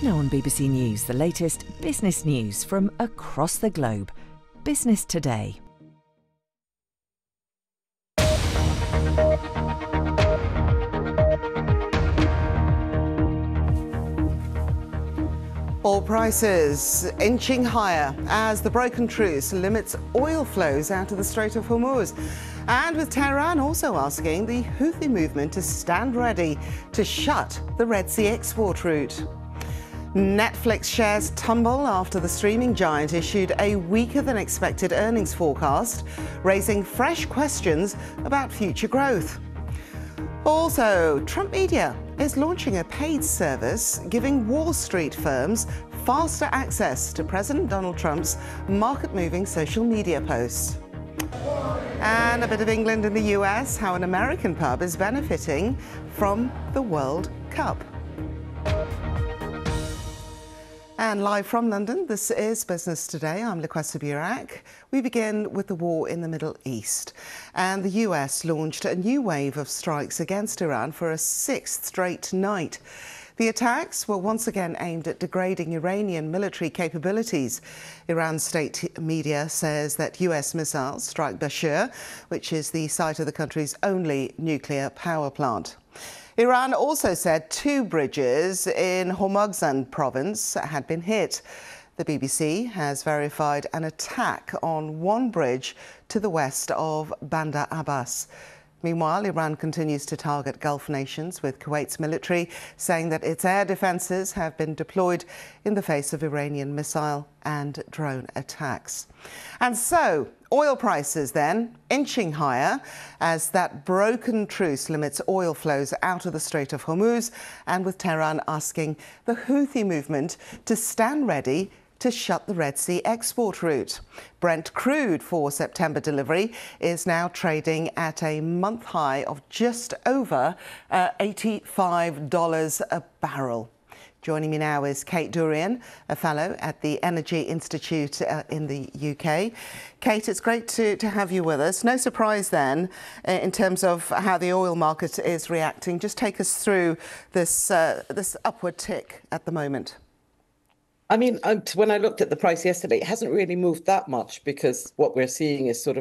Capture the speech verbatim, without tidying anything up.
Now on B B C News, the latest business news from across the globe. Business Today. Oil prices inching higher as the broken truce limits oil flows out of the Strait of Hormuz. And with Tehran also asking the Houthi movement to stand ready to shut the Red Sea export route. Netflix shares tumble after the streaming giant issued a weaker than expected earnings forecast, raising fresh questions about future growth. Also, Trump Media is launching a paid service giving Wall Street firms faster access to President Donald Trump's market-moving social media posts. And a bit of England and the U S, how an American pub is benefiting from the World Cup. And live from London, this is Business Today. I'm Luquessa Burak. We begin with the war in the Middle East. And the U S launched a new wave of strikes against Iran for a sixth straight night. The attacks were once again aimed at degrading Iranian military capabilities. Iran's state media says that U S missiles strike Bushehr, which is the site of the country's only nuclear power plant. Iran also said two bridges in Hormozgan province had been hit. The B B C has verified an attack on one bridge to the west of Bandar Abbas. Meanwhile, Iran continues to target Gulf nations, with Kuwait's military saying that its air defences have been deployed in the face of Iranian missile and drone attacks. And so, oil prices then inching higher as that broken truce limits oil flows out of the Strait of Hormuz, and with Tehran asking the Houthi movement to stand ready to shut the Red Sea export route. Brent crude for September delivery is now trading at a month high of just over uh, eighty-five dollars a barrel. Joining me now is Kate Durian, a fellow at the Energy Institute uh, in the U K. Kate, it's great to, to have you with us. No surprise then in terms of how the oil market is reacting. Just take us through this, uh, this upward tick at the moment. I mean, when I looked at the price yesterday, it hasn't really moved that much because what we're seeing is sort of